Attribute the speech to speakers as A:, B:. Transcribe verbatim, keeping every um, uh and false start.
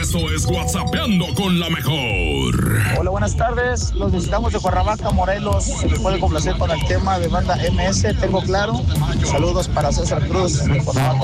A: Esto es WhatsAppeando con la mejor.
B: Hola, buenas tardes. Los visitamos de Cuernavaca, Morelos. Se les puede complacer con el tema de banda M S, tengo claro. Saludos para César Cruz, de Cuernavaca.